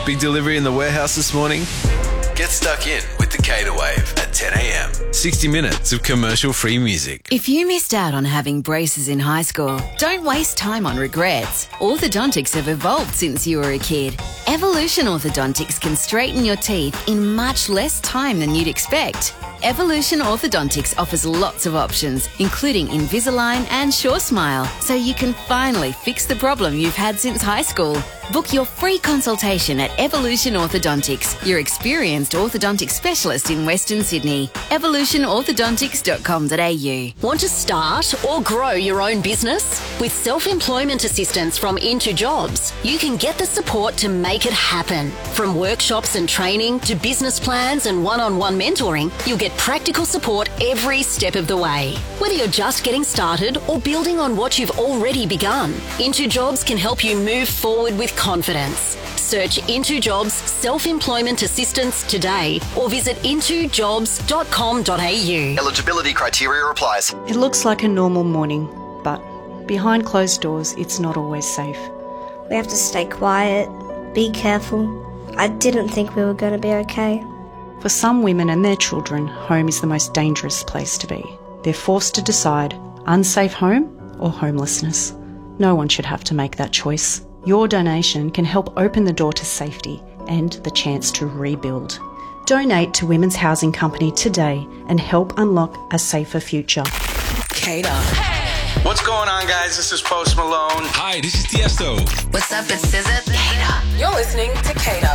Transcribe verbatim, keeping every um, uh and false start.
Big delivery in the warehouse this morning? Get stuck in with the Cater Wave at ten a.m. sixty minutes of commercial-free music. If you missed out on having braces in high school, don't waste time on regrets. Orthodontics have evolved since you were a kid. Evolution Orthodontics can straighten your teeth in much less time than you'd expect. Evolution Orthodontics offers lots of options, including Invisalign and Sure Smile, so you can finally fix the problem you've had since high school. Book your free consultation at Evolution Orthodontics, your experienced orthodontic specialist in Western Sydney. evolution orthodontics dot com dot a u. Want to start or grow your own business? With self-employment assistance from Into Jobs, you can get the support to make it happen. From workshops and training to business plans and one-on-one mentoring, you'll get practical support every step of the way. Whether you're just getting started or building on what you've already begun, Into Jobs can help you move forward with confidence. Search Into Jobs Self-Employment Assistance today or visit into jobs dot com dot a u. Eligibility criteria applies. It looks like a normal morning, but behind closed doors, it's not always safe. We have to stay quiet, be careful. I didn't think we were going to be okay. For some women and their children, home is the most dangerous place to be. They're forced to decide unsafe home or homelessness. No one should have to make that choice. Your donation can help open the door to safety and the chance to rebuild. Donate to Women's Housing Company today and help unlock a safer future. Cater. What's going on, guys? This is Post Malone. Hi, this is Tiesto. What's up? It's S Z A. Cater. You're listening to Cater.